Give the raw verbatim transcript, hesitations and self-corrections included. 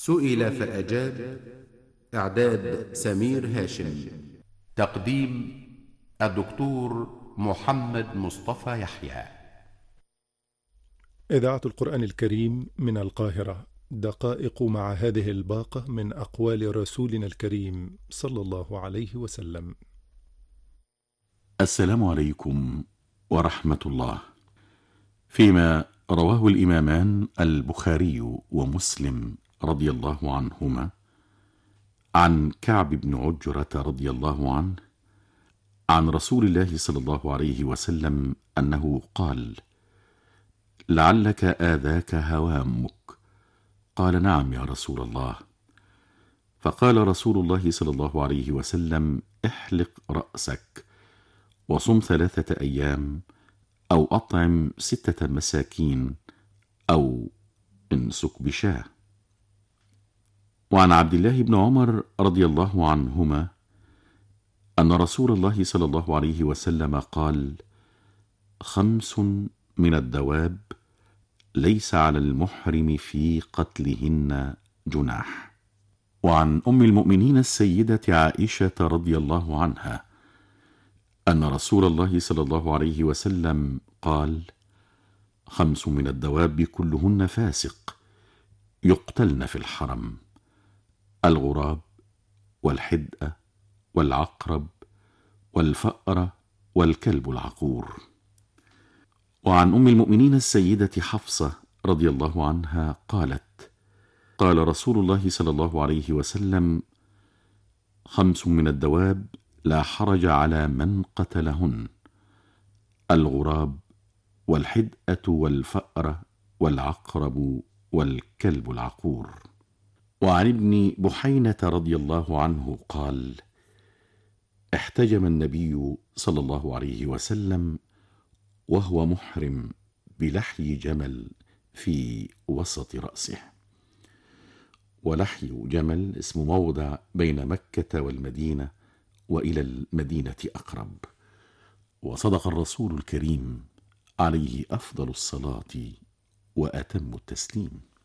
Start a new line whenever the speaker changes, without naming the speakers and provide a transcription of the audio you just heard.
سئل فأجاب. إعداد سمير هاشم. تقديم الدكتور محمد مصطفى يحيى.
إذاعة القرآن الكريم من القاهرة، دقائق مع هذه الباقة من أقوال رسولنا الكريم صلى الله عليه وسلم.
السلام عليكم ورحمة الله. فيما رواه الإمامان البخاري ومسلم رضي الله عنهما عن كعب بن عجرة رضي الله عنه عن رسول الله صلى الله عليه وسلم أنه قال: لعلك آذاك هوامك. قال: نعم يا رسول الله. فقال رسول الله صلى الله عليه وسلم: احلق رأسك وصم ثلاثة أيام، أو أطعم ستة مساكين، أو امسك بشاه. وعن عبد الله بن عمر رضي الله عنهما أن رسول الله صلى الله عليه وسلم قال: خمس من الدواب ليس على المحرم في قتلهن جناح. وعن أم المؤمنين السيدة عائشة رضي الله عنها أن رسول الله صلى الله عليه وسلم قال: خمس من الدواب كلهن فاسق يقتلن في الحرم: الغراب، والحدأة، والعقرب، والفأرة، والكلب العقور. وعن أم المؤمنين السيدة حفصة رضي الله عنها قالت: قال رسول الله صلى الله عليه وسلم: خمس من الدواب لا حرج على من قتلهن: الغراب، والحدأة، والفأرة، والعقرب، والكلب العقور. وعن ابن بحينة رضي الله عنه قال: احتجم النبي صلى الله عليه وسلم وهو محرم بلحي جمل في وسط رأسه. ولحي جمل اسم موضع بين مكة والمدينة، وإلى المدينة أقرب. وصدق الرسول الكريم عليه أفضل الصلاة وأتم التسليم.